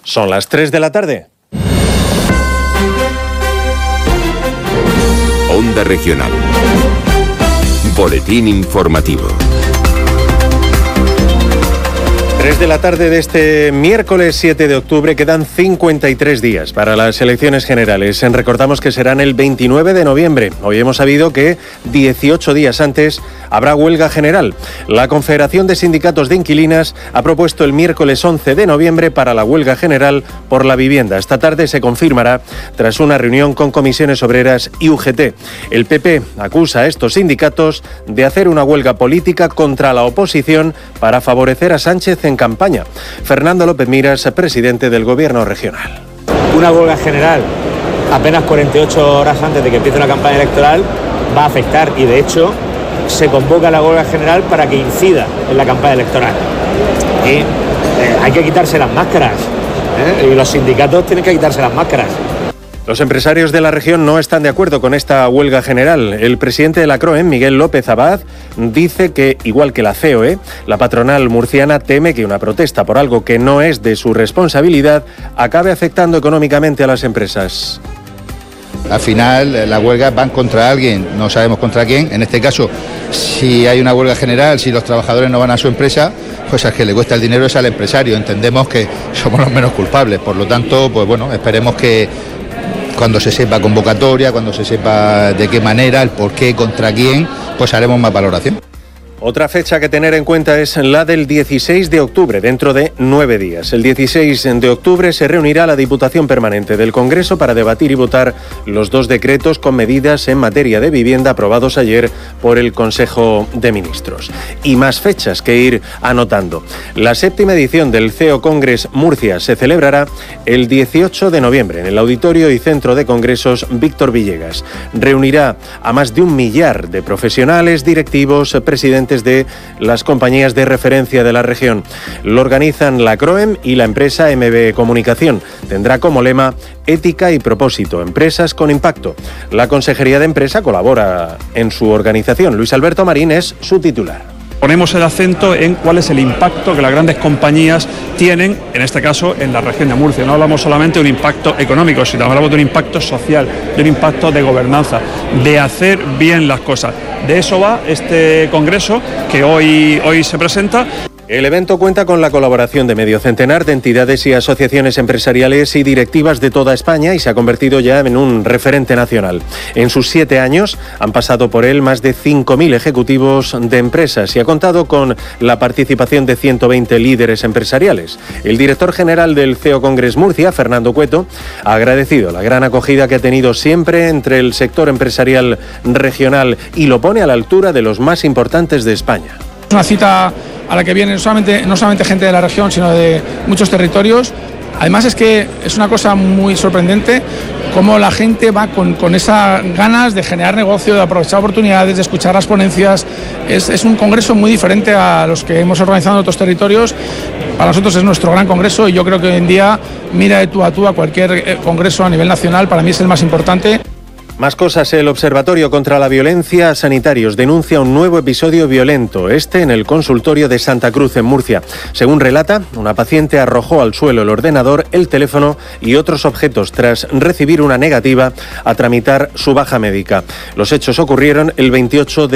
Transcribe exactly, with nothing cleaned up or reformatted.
Son las tres de la tarde. Onda Regional. Boletín informativo. tres de la tarde de este miércoles siete de octubre, quedan cincuenta y tres días para las elecciones generales. Recordamos que serán el veintinueve de noviembre. Hoy hemos sabido que dieciocho días antes habrá huelga general. La Confederación de Sindicatos de Inquilinas ha propuesto el miércoles once de noviembre para la huelga general por la vivienda. Esta tarde se confirmará tras una reunión con comisiones obreras y U G T. El P P acusa a estos sindicatos de hacer una huelga política contra la oposición para favorecer a Sánchez en campaña. Fernando López Miras, presidente del Gobierno regional. Una huelga general apenas cuarenta y ocho horas antes de que empiece la campaña electoral va a afectar, y de hecho se convoca la huelga general para que incida en la campaña electoral. Y eh, hay que quitarse las máscaras, ¿eh? Y los sindicatos tienen que quitarse las máscaras. Los empresarios de la región no están de acuerdo con esta huelga general. El presidente de la CROEM, Miguel López Abad, dice que, igual que la C O E, la patronal murciana teme que una protesta por algo que no es de su responsabilidad acabe afectando económicamente a las empresas. Al final, las huelgas van contra alguien, no sabemos contra quién. En este caso, si hay una huelga general, si los trabajadores no van a su empresa, pues al que le cuesta el dinero es al empresario. Entendemos que somos los menos culpables. Por lo tanto, pues bueno, esperemos que cuando se sepa convocatoria, cuando se sepa de qué manera, el por qué, contra quién, pues haremos más valoración. Otra fecha que tener en cuenta es la del dieciséis de octubre, dentro de nueve días. El dieciséis de octubre se reunirá la Diputación Permanente del Congreso para debatir y votar los dos decretos con medidas en materia de vivienda aprobados ayer por el Consejo de Ministros. Y más fechas que ir anotando. La séptima edición del C E O Congress Murcia se celebrará el dieciocho de noviembre en el Auditorio y Centro de Congresos Víctor Villegas. Reunirá a más de un millar de profesionales, directivos, presidentes de las compañías de referencia de la región. Lo organizan la CROEM y la empresa M B Comunicación. Tendrá como lema ética y propósito, empresas con impacto. La Consejería de Empresa colabora en su organización. Luis Alberto Marín es su titular. Ponemos el acento en cuál es el impacto que las grandes compañías tienen, en este caso, en la región de Murcia. No hablamos solamente de un impacto económico, sino hablamos de un impacto social, de un impacto de gobernanza, de hacer bien las cosas. De eso va este congreso que hoy, hoy se presenta. El evento cuenta con la colaboración de medio centenar de entidades y asociaciones empresariales y directivas de toda España y se ha convertido ya en un referente nacional. En sus siete años han pasado por él más de cinco mil ejecutivos de empresas y ha contado con la participación de ciento veinte líderes empresariales. El director general del C E O Congress Murcia, Fernando Cueto, ha agradecido la gran acogida que ha tenido siempre entre el sector empresarial regional y lo pone a la altura de los más importantes de España. Una cita a la que viene no solamente, no solamente gente de la región, sino de muchos territorios. Además es que es una cosa muy sorprendente cómo la gente va con, con esas ganas de generar negocio, de aprovechar oportunidades, de escuchar las ponencias. Es, es un congreso muy diferente a los que hemos organizado en otros territorios. Para nosotros es nuestro gran congreso y yo creo que hoy en día mira de tú a tú a cualquier congreso a nivel nacional. Para mí es el más importante. Más cosas. El Observatorio contra la Violencia a Sanitarios denuncia un nuevo episodio violento, este en el consultorio de Santa Cruz, en Murcia. Según relata, una paciente arrojó al suelo el ordenador, el teléfono y otros objetos tras recibir una negativa a tramitar su baja médica. Los hechos ocurrieron el veintiocho de